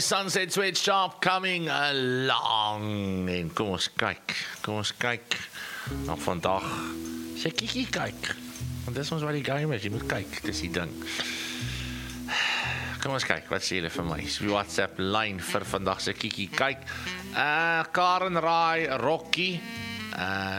Sunset Sweatshop coming along. En kom ons kyk. Nou vandag sê kiekie kyk. Want dis ons wat die game is, jy moet kyk, dis die ding. Kom ons kyk, wat sê julle vir my? WhatsApp lyn vir vandag se kiekie kyk. Karen Rai, Rocky,